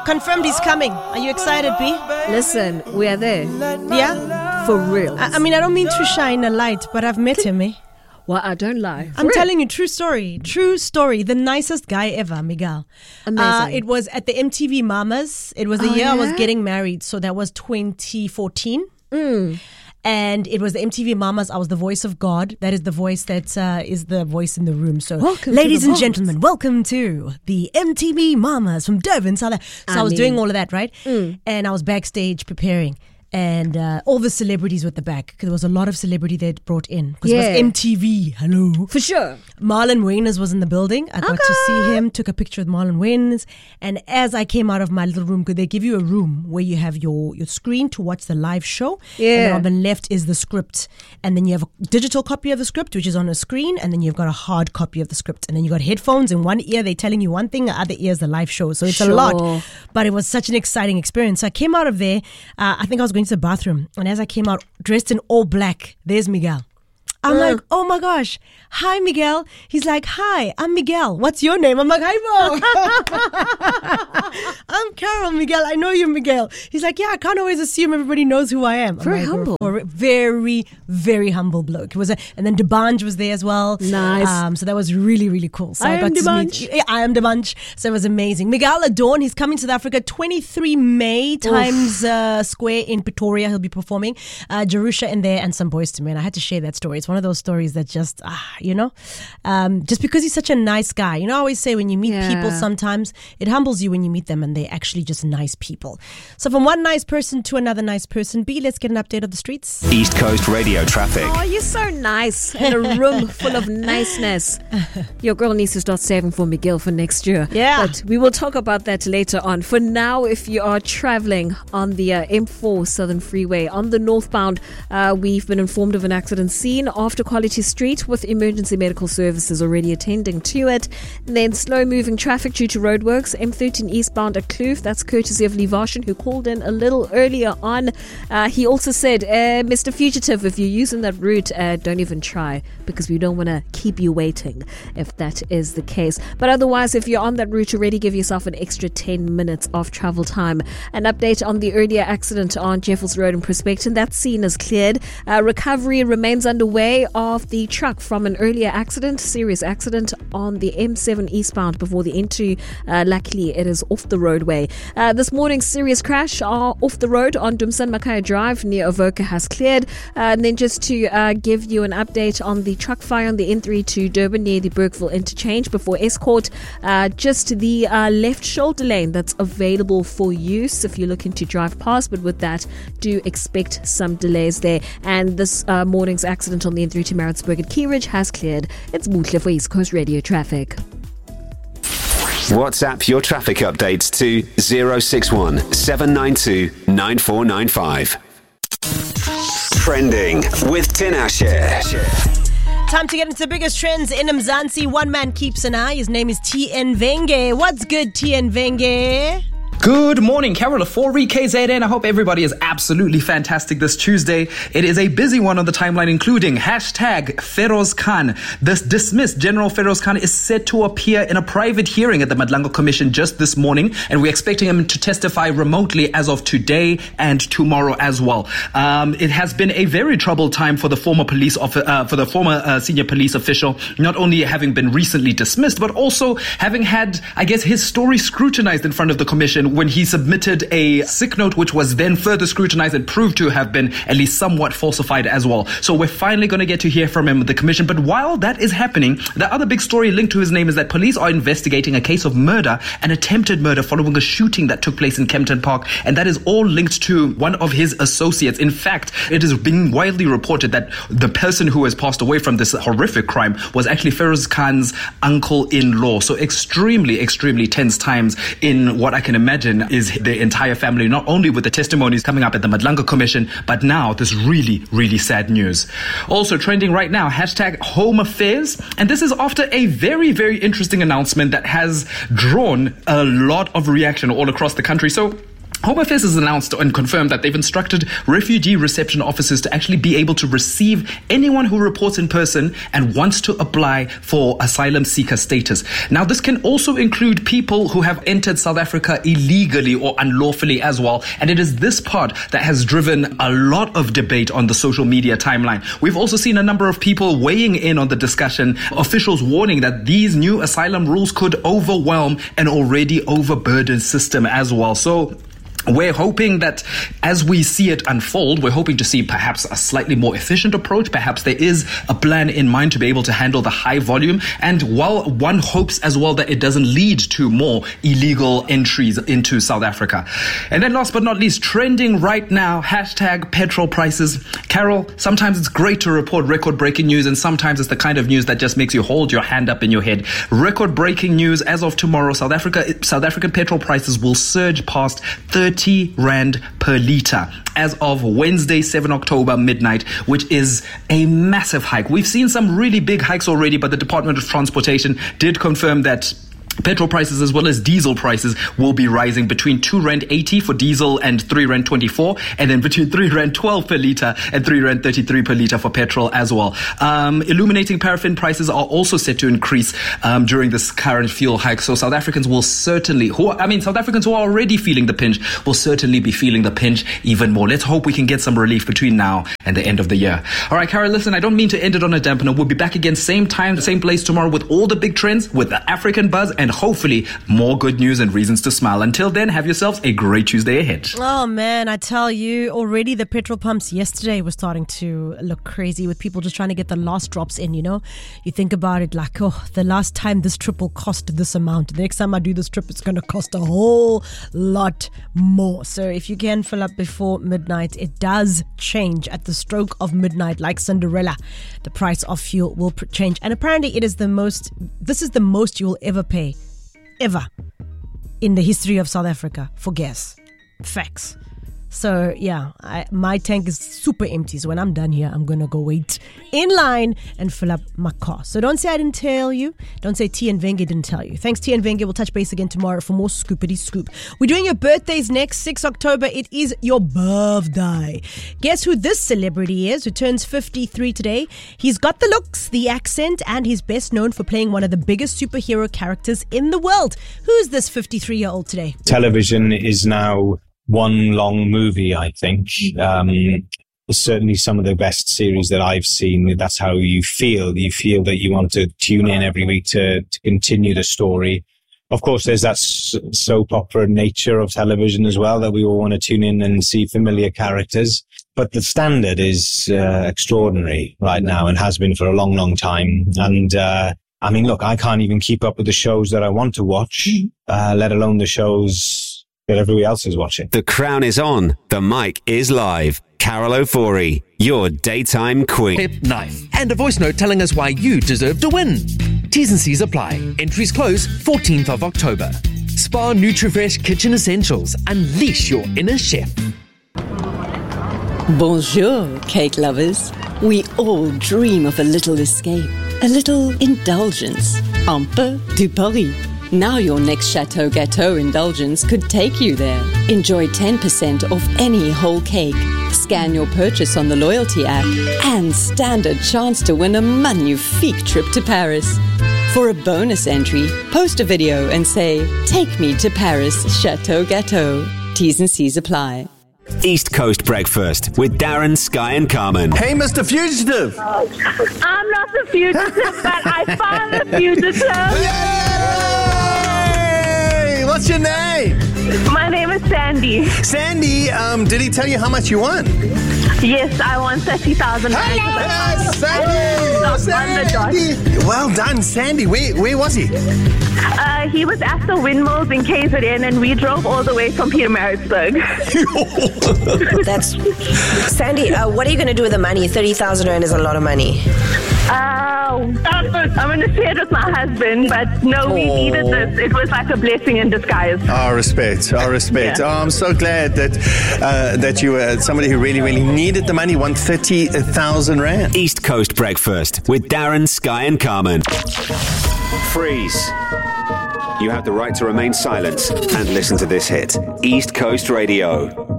confirmed he's coming. Are you excited, B? Listen, we are there. Yeah? For real. I mean, I don't mean to shine a light, but I've met him, eh? Well, I don't lie. I'm telling you, true story. True story. The nicest guy ever, Miguel. Amazing. It was at the MTV Mamas. It was the year I was getting married. So that was 2014. And it was the MTV Mamas. I was the voice of God. That is the voice that is the voice in the room. So, ladies and gentlemen, welcome to the MTV Mamas from Durban, South Africa. So I was doing all of that, right? And I was backstage preparing. And all the celebrities were at the back. Because there was a lot of celebrity they'd brought in. Because it was MTV. Hello. For sure. Marlon Wayans was in the building. I got to see him, took a picture with Marlon Wayans. And as I came out of my little room, because they give you a room where you have your screen to watch the live show. Yeah. And then on the left is the script. And then you have a digital copy of the script, which is on a screen. And then you've got a hard copy of the script. And then you got headphones. In one ear, they're telling you one thing. The other ear is the live show. So it's a lot. But it was such an exciting experience. So I came out of there. I think I was going to the bathroom. And as I came out, dressed in all black, there's Miguel. I'm like, oh my gosh. Hi, Miguel. He's like, hi, I'm Miguel. What's your name? I'm like, hi, Mo. I'm Carol, Miguel. I know you're Miguel. He's like, yeah, I can't always assume everybody knows who I am. Very humble. Very, very humble bloke. And then Debanj was there as well. Nice. So that was really, really cool. So I got to meet. I am Debanj. So it was amazing. Miguel Adorn, he's coming to South Africa 23 May, Times Square in Pretoria. He'll be performing. Jerusha in there and some Boys to Men. I had to share that story. It's one of those stories that just, just because he's such a nice guy. You know, I always say when you meet people sometimes, it humbles you when you meet them and they're actually just nice people. So from one nice person to another nice person, B, let's get an update of the streets. East Coast radio traffic. Oh, you're so nice. In a room full of niceness. Your girl needs to start saving for Miguel for next year. Yeah. But we will talk about that later on. For now, if you are traveling on the M4 Southern Freeway on the northbound, we've been informed of an accident scene after Quality Street with emergency medical services already attending to it. And then slow moving traffic due to roadworks. M13 eastbound at Kloof. That's courtesy of Lee Varshan, who called in a little earlier on. He also said, Mr. Fugitive, if you're using that route, don't even try, because we don't want to keep you waiting if that is the case. But otherwise, if you're on that route already, give yourself an extra 10 minutes of travel time. An update on the earlier accident on Jeffels Road in Prospecton. That scene is cleared. Recovery remains underway of the truck from an earlier accident, serious accident on the M7 eastbound before the N2. Luckily, it is off the roadway. This morning's serious crash off the road on Dumsan Makaya Drive near Avoca has cleared. And then just to give you an update on the truck fire on the N3 to Durban near the Berkville interchange before Escort, just the left shoulder lane that's available for use if you're looking to drive past, but with that, do expect some delays there. And this morning's accident on the N3 to Maritzburg at Keyridge has cleared. It's Muhle for East Coast Radio Traffic. WhatsApp your traffic updates to 061 792 9495. Trending with Tinashe. Time to get into the biggest trends in Mzansi. One man keeps an eye. His name is TN Venge. What's good, TN Venge? Good morning, Carol of 4KZN. I hope everybody is absolutely fantastic this Tuesday. It is a busy one on the timeline, including hashtag Feroz Khan. This dismissed General Feroz Khan is set to appear in a private hearing at the Madlango Commission just this morning, and we're expecting him to testify remotely as of today and tomorrow as well. It has been a very troubled time for the former senior police official, not only having been recently dismissed, but also having had, I guess, his story scrutinized in front of the commission when he submitted a sick note, which was then further scrutinized and proved to have been at least somewhat falsified as well. So we're finally going to get to hear from him at the commission. But while that is happening, the other big story linked to his name is that police are investigating a case of murder, an attempted murder following a shooting that took place in Kempton Park. And that is all linked to one of his associates. In fact, it is being widely reported that the person who has passed away from this horrific crime was actually Feroz Khan's uncle-in-law. So extremely, extremely tense times in what I can imagine is the entire family, not only with the testimonies coming up at the Madlango Commission, but now this really, really sad news. Also trending right now, hashtag Home Affairs. And this is after a very, very interesting announcement that has drawn a lot of reaction all across the country. So Home Affairs has announced and confirmed that they've instructed refugee reception officers to actually be able to receive anyone who reports in person and wants to apply for asylum seeker status. Now, this can also include people who have entered South Africa illegally or unlawfully as well. And it is this part that has driven a lot of debate on the social media timeline. We've also seen a number of people weighing in on the discussion, officials warning that these new asylum rules could overwhelm an already overburdened system as well. So we're hoping that as we see it unfold, we're hoping to see perhaps a slightly more efficient approach. Perhaps there is a plan in mind to be able to handle the high volume. And while one hopes as well that it doesn't lead to more illegal entries into South Africa. And then last but not least, trending right now, hashtag petrol prices. Carol, sometimes it's great to report record-breaking news, and sometimes it's the kind of news that just makes you hold your hand up in your head. Record-breaking news as of tomorrow, South African petrol prices will surge past 30 Rand per litre as of Wednesday, 7 October midnight, which is a massive hike. We've seen some really big hikes already, but the Department of Transportation did confirm that petrol prices as well as diesel prices will be rising between 2 Rand 80 for diesel and 3 Rand 24, and then between 3 Rand 12 per litre and 3 Rand 33 per litre for petrol as well. Illuminating paraffin prices are also set to increase during this current fuel hike. So South Africans who are already feeling the pinch will certainly be feeling the pinch even more. Let's hope we can get some relief between now and the end of the year. All right, Carol, listen, I don't mean to end it on a dampener. We'll be back again same time, same place tomorrow with all the big trends, with the African buzz, and hopefully more good news and reasons to smile. Until then, have yourselves a great Tuesday ahead. Oh man, I tell you, already the petrol pumps yesterday were starting to look crazy with people just trying to get the last drops in, you know. You think about it like, oh, the last time this trip will cost this amount. The next time I do this trip, it's going to cost a whole lot more. So if you can fill up before midnight, it does change at the stroke of midnight like Cinderella. The price of fuel will change. And apparently this is the most you will ever pay. Ever in the history of South Africa for gas. Facts. So yeah, my tank is super empty. So when I'm done here, I'm going to go wait in line and fill up my car. So don't say I didn't tell you. Don't say T and Wenger didn't tell you. Thanks, T and Wenger. We'll touch base again tomorrow for more Scoopity Scoop. We're doing your birthdays next, 6 October. It is your birthday. Guess who this celebrity is who turns 53 today? He's got the looks, the accent, and he's best known for playing one of the biggest superhero characters in the world. Who's this 53-year-old today? Television is now one long movie, I think. Certainly some of the best series that I've seen, that's how you feel. You feel that you want to tune in every week to continue the story. Of course, there's that soap opera nature of television as well, that we all want to tune in and see familiar characters. But the standard is extraordinary right now and has been for a long, long time. And I mean, look, I can't even keep up with the shows that I want to watch, let alone the shows that everybody else is watching. The crown is on. The mic is live. Carol Ofori, your daytime queen. Pip knife and a voice note telling us why you deserve to win. T's and C's apply. Entries close 14th of October. Spa NutriFresh Kitchen Essentials. Unleash your inner chef. Bonjour, cake lovers. We all dream of a little escape, a little indulgence. Un peu de Paris. Now your next Chateau Gâteau indulgence could take you there. Enjoy 10% off any whole cake. Scan your purchase on the loyalty app and stand a chance to win a magnifique trip to Paris. For a bonus entry, post a video and say, "Take me to Paris, Chateau Gâteau." T's and C's apply. East Coast Breakfast with Darren, Sky and Carmen. Hey, Mr. Fugitive! I'm not the fugitive, but I found the fugitive. Yay! What's your name? My name is Sandy. Sandy, did he tell you how much you won? Yes, I won 30,000 rand. Hello, Sandy! Well done, Sandy. Where was he? He was at the windmills in KZN, and we drove all the way from Pietermaritzburg. That's Sandy. What are you going to do with the money? 30,000 rand is a lot of money. I'm going to share it with my husband, but no, we needed this. It was like a blessing in disguise. Our respect. Yeah. Oh, I'm so glad that you were somebody who really, really needed the money, won 30,000 rand. East Coast Breakfast with Darren, Sky and Carmen. Freeze. You have the right to remain silent and listen to this hit. East Coast Radio.